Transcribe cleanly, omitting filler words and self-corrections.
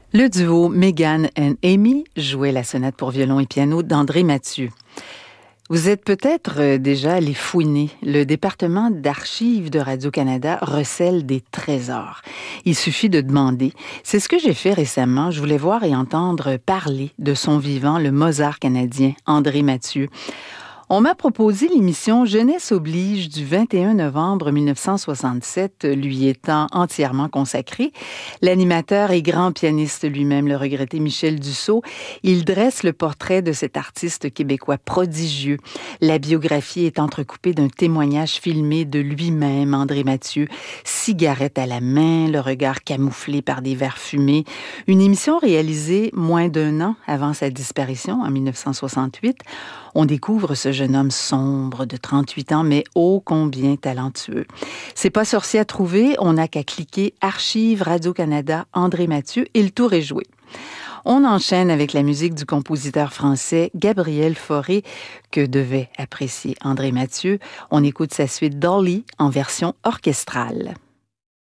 Le duo Megan and Amy jouait la sonate pour violon et piano d'André Mathieu. Vous êtes peut-être déjà allé fouiner. Le département d'archives de Radio-Canada recèle des trésors. Il suffit de demander. C'est ce que j'ai fait récemment. Je voulais voir et entendre parler de son vivant, le Mozart canadien, André Mathieu. On m'a proposé l'émission Jeunesse oblige du 21 novembre 1967, lui étant entièrement consacrée. L'animateur et grand pianiste lui-même, le regretté Michel Dussault, il dresse le portrait de cet artiste québécois prodigieux. La biographie est entrecoupée d'un témoignage filmé de lui-même, André Mathieu, cigarette à la main, le regard camouflé par des verres fumés. Une émission réalisée moins d'un an avant sa disparition, en 1968. On découvre ce jeune homme sombre de 38 ans, mais ô combien talentueux. C'est pas sorcier à trouver, on n'a qu'à cliquer Archives Radio-Canada André Mathieu et le tour est joué. On enchaîne avec la musique du compositeur français Gabriel Fauré, que devait apprécier André Mathieu. On écoute sa suite Dolly en version orchestrale.